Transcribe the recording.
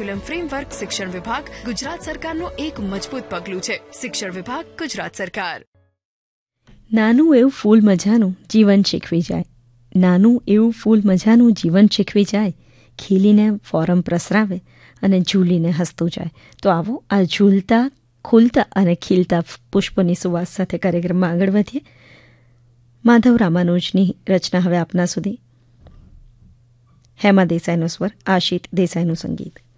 Curriculum framework શિક્ષણ વિભાગ ગુજરાત સરકારનું એક મજબૂત પગલું છે. શિક્ષણ વિભાગ ગુજરાત સરકાર. નાનું એવું ફૂલ મજાનું જીવન શીખવી જાય, નાનું એવું ફૂલ મજાનું જીવન શીખવી જાય, ખીલીને ફોરમ પ્રસરાવે અને ઝૂલીને હસતું જાય. તો આવો આ ઝૂલતા, ખુલતા અને ખીલતા પુષ્પોની સુવાસ સાથે કાર્યક્રમમાં આગળ વધીએ. માધવ રામાનુજની રચના હવે આપના સુધી. હેમા દેસાઈનો સ્વર, આશિત દેસાઈનું સંગીત.